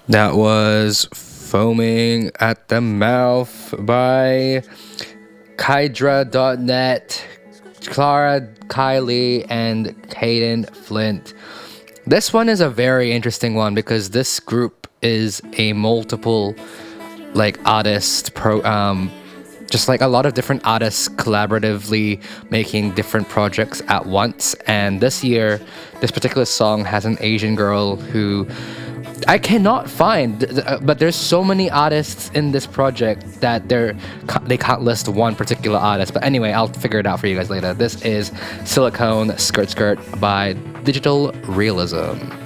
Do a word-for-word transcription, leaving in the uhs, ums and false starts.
That was Foaming at the Mouth by Kydra dot net, Clara Kylie, and Caden Flint. This one is a very interesting one because this group is a multiple like artist pro um just like a lot of different artists collaboratively making different projects at once. And this year, this particular song has an Asian girl who I cannot find, th- th- uh, but there's so many artists in this project that they're ca- they can't list one particular artist. But anyway, I'll figure it out for you guys later. This is Silicone Skirt Skirt by Digital Realism.